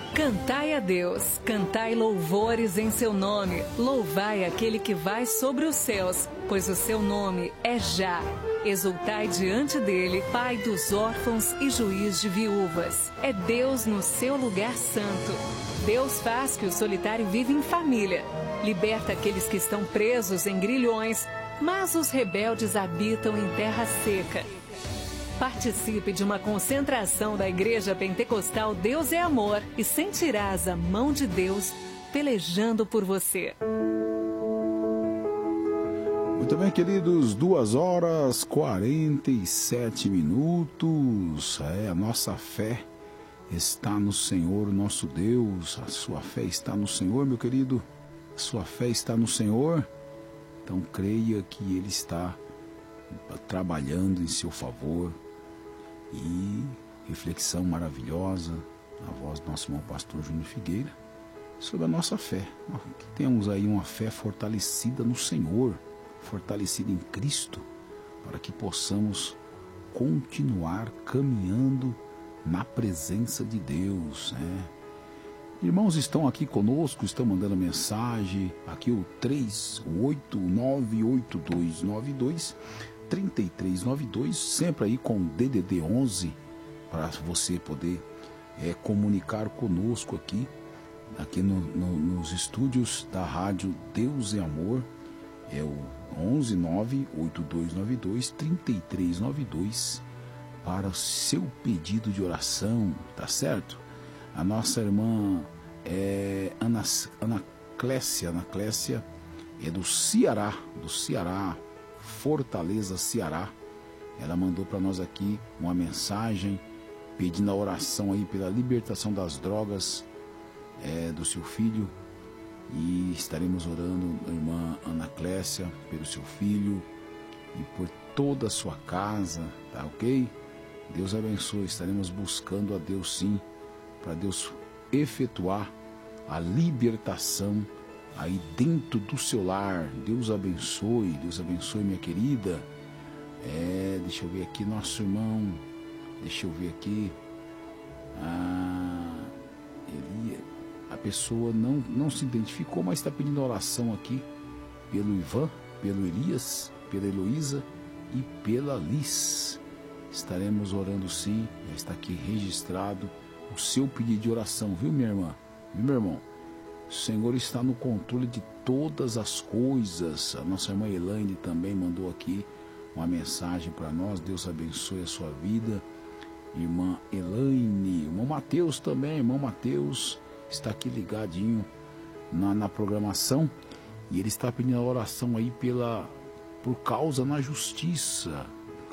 Cantai a Deus, cantai louvores em seu nome, louvai aquele que vai sobre os céus, pois o seu nome é Já. Exultai diante dele, Pai dos órfãos e juiz de viúvas. É Deus no seu lugar santo. Deus faz que o solitário viva em família. Liberta aqueles que estão presos em grilhões, mas os rebeldes habitam em terra seca. Participe de uma concentração da Igreja Pentecostal Deus é Amor e sentirás a mão de Deus pelejando por você. Muito bem, queridos, 2h47. A nossa fé está no Senhor, nosso Deus. A sua fé está no Senhor, meu querido. A sua fé está no Senhor. Então creia que Ele está trabalhando em seu favor. E reflexão maravilhosa na voz do nosso irmão pastor Júnior Figueira sobre a nossa fé. Temos aí uma fé fortalecida no Senhor, fortalecida em Cristo, para que possamos continuar caminhando na presença de Deus, né? Irmãos estão aqui conosco, estão mandando mensagem, aqui o 38982923392, sempre aí com DDD 11, para você poder comunicar conosco aqui nos estúdios da rádio Deus é Amor, é o 11982923392, para o seu pedido de oração, tá certo? A nossa irmã Ana Clécia é do Ceará, Fortaleza, Ceará. Ela mandou para nós aqui uma mensagem pedindo a oração aí pela libertação das drogas do seu filho, e estaremos orando, irmã Ana Clécia, pelo seu filho e por toda a sua casa, tá ok? Deus abençoe, estaremos buscando a Deus sim, para Deus efetuar a libertação aí dentro do seu lar. Deus abençoe, minha querida. Deixa eu ver aqui, nosso irmão, a pessoa não se identificou, mas está pedindo oração aqui pelo Ivan, pelo Elias, pela Heloísa e pela Liz. Estaremos orando sim, já está aqui registrado o seu pedido de oração, viu, minha irmã? Viu, meu irmão? O Senhor está no controle de todas as coisas. A nossa irmã Elaine também mandou aqui uma mensagem para nós. Deus abençoe a sua vida, irmã Elaine. Irmão Mateus também, irmão Mateus está aqui ligadinho na programação, e ele está pedindo a oração aí por causa na justiça.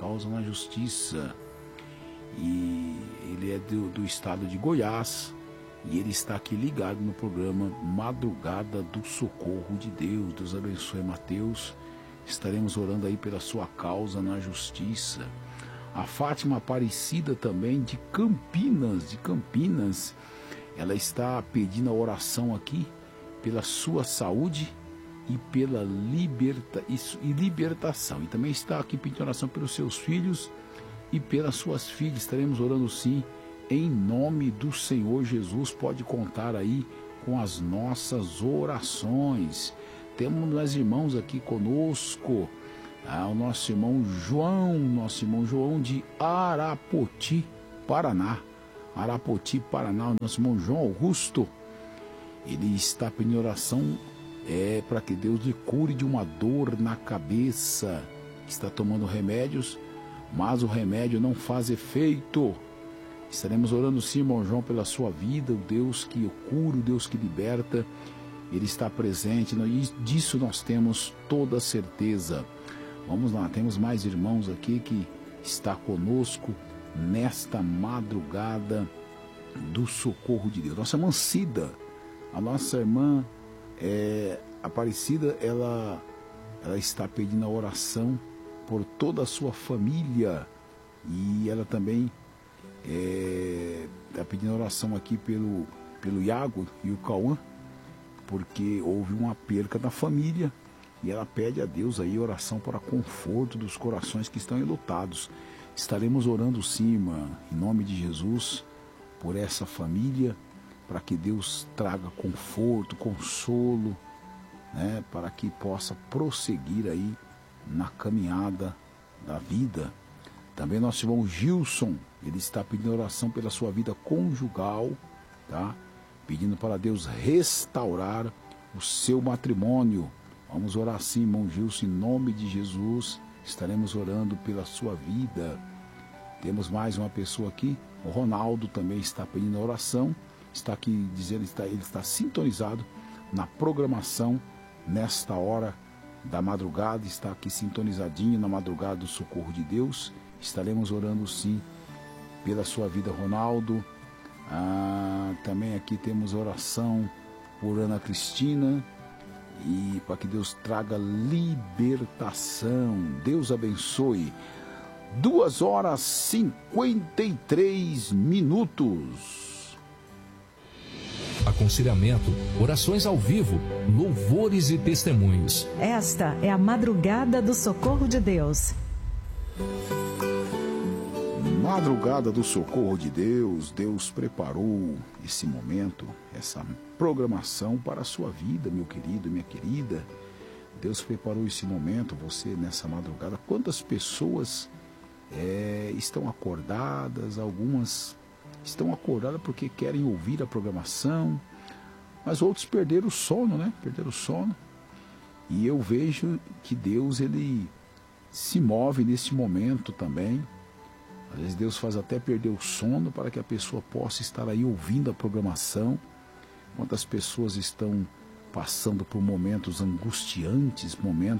E ele é do estado de Goiás, e ele está aqui ligado no programa Madrugada do Socorro de Deus. Deus abençoe, Mateus. Estaremos orando aí pela sua causa na justiça. A Fátima Aparecida também, de Campinas, ela está pedindo a oração aqui pela sua saúde e pela libertação. E também está aqui pedindo oração pelos seus filhos e pelas suas filhas. Estaremos orando sim, em nome do Senhor Jesus. Pode contar aí com as nossas orações. Temos mais irmãos aqui conosco. O nosso irmão João de Arapoti, Paraná. O nosso irmão João Augusto. Ele está pedindo oração para que Deus lhe cure de uma dor na cabeça. Está tomando remédios, mas o remédio não faz efeito. Estaremos orando sim, irmão João, pela sua vida, o Deus que o cura, o Deus que liberta. Ele está presente, e disso nós temos toda a certeza. Vamos lá, temos mais irmãos aqui que está conosco nesta madrugada do socorro de Deus. Nossa irmã Cida, a nossa irmã Aparecida, ela está pedindo a oração por toda a sua família, e ela também está pedindo oração aqui pelo Iago e o Cauã, porque houve uma perca na família, e ela pede a Deus aí oração para conforto dos corações que estão enlutados. Estaremos orando sim, irmã, em nome de Jesus, por essa família, para que Deus traga conforto, consolo, né, para que possa prosseguir aí na caminhada da vida. Também nosso irmão Gilson, ele está pedindo oração pela sua vida conjugal, tá? Pedindo para Deus restaurar o seu matrimônio. Vamos orar sim, irmão Gilson, em nome de Jesus, estaremos orando pela sua vida. Temos mais uma pessoa aqui, o Ronaldo também está pedindo oração, está aqui dizendo que ele está sintonizado na programação nesta hora da madrugada, está aqui sintonizadinho na madrugada do Socorro de Deus. Estaremos orando sim pela sua vida, Ronaldo. Também aqui temos oração por Ana Cristina e para que Deus traga libertação. Deus abençoe. 2h53. Aconselhamento, orações ao vivo, louvores e testemunhos. Esta é a madrugada do Socorro de Deus. Madrugada do Socorro de Deus, Deus preparou esse momento, essa programação para a sua vida, meu querido, minha querida. Deus preparou esse momento, você nessa madrugada. Quantas pessoas estão acordadas, algumas estão acordadas porque querem ouvir a programação, mas outros perderam o sono, né? Perderam o sono. E eu vejo que Deus, ele se move nesse momento também. Às vezes Deus faz até perder o sono para que a pessoa possa estar aí ouvindo a programação. Quantas pessoas estão passando por momentos angustiantes,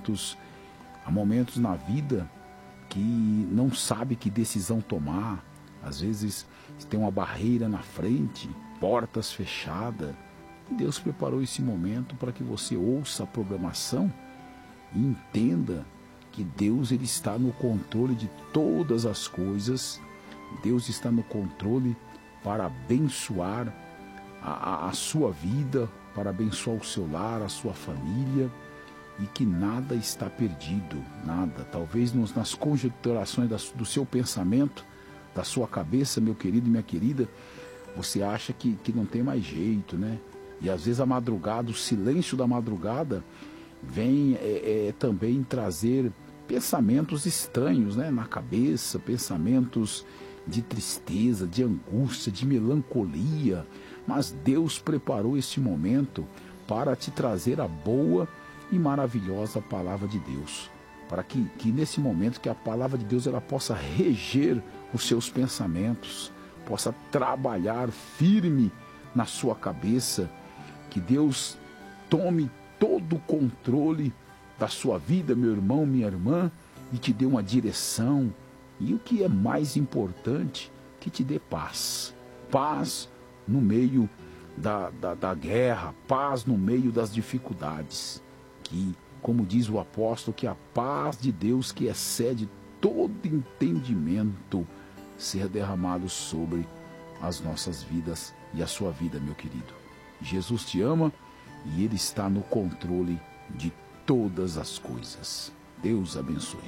há momentos na vida que não sabe que decisão tomar. Às vezes tem uma barreira na frente, portas fechadas. E Deus preparou esse momento para que você ouça a programação e entenda que Deus, ele está no controle de todas as coisas. Deus está no controle para abençoar a sua vida, para abençoar o seu lar, a sua família, e que nada está perdido, nada. Talvez nas conjecturações do seu pensamento, da sua cabeça, meu querido e minha querida, você acha que não tem mais jeito, né? E às vezes a madrugada, o silêncio da madrugada vem também trazer pensamentos estranhos, né, na cabeça, pensamentos de tristeza, de angústia, de melancolia. Mas Deus preparou este momento para te trazer a boa e maravilhosa palavra de Deus, para que nesse momento que a palavra de Deus ela possa reger os seus pensamentos, possa trabalhar firme na sua cabeça, que Deus tome todo o controle da sua vida, meu irmão, minha irmã, e te dê uma direção. E o que é mais importante, que te dê paz. Paz no meio da guerra, paz no meio das dificuldades. Que, como diz o apóstolo, que a paz de Deus, que excede todo entendimento, seja derramado sobre as nossas vidas e a sua vida, meu querido. Jesus te ama e Ele está no controle de todas as coisas. Deus abençoe.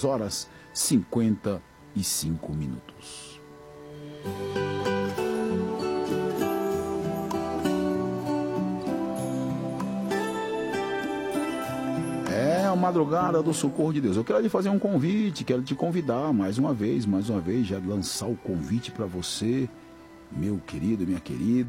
2h55. É a madrugada do Socorro de Deus. Eu quero lhe fazer um convite, quero te convidar mais uma vez, já lançar o convite para você, meu querido, minha querida.